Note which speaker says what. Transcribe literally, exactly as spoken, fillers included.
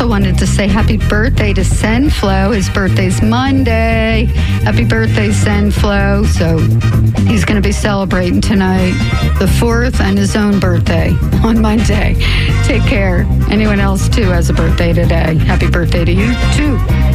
Speaker 1: also wanted to say happy birthday to Senflo. His birthday's Monday. Happy birthday, Senflo. So he's going to be celebrating tonight, the fourth, and his own birthday on Monday. Take care. Anyone else, too, has a birthday today. Happy birthday to you, too.